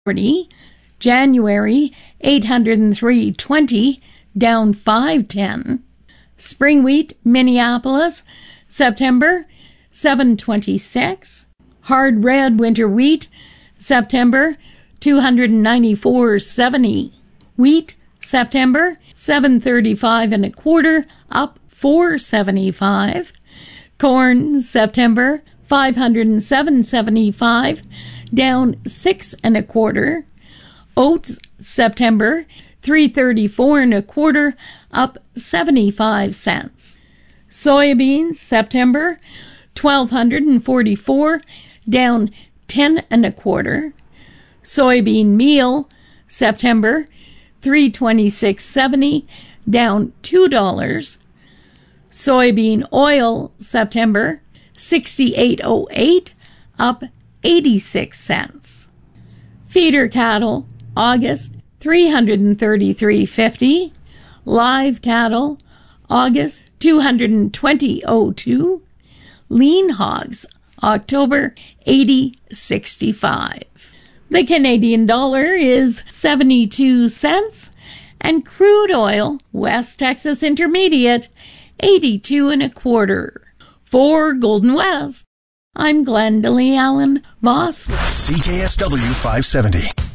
$803.40. January, $803.20, down $5.10. Spring wheat, Minneapolis, September, $7.26. Hard red winter wheat, September, $294.70. Wheat, September, $7.35 up $4.75. Corn, September, $507.75, down $6.25. Oats, September, $334.25, up 75 cents. Soybeans, September, $1,244, down 10.25. Soybean meal, September, $326.70, down $2. Soybean oil, September, $68.08, up 86 cents. Feeder cattle, August, $333.50. Live cattle, August, $220.02. Lean hogs, October, $80.65. The Canadian dollar is 72 cents, and crude oil, West Texas Intermediate, 82.25. For Golden West, I'm Glendalee Allen Voss. CKSW 570.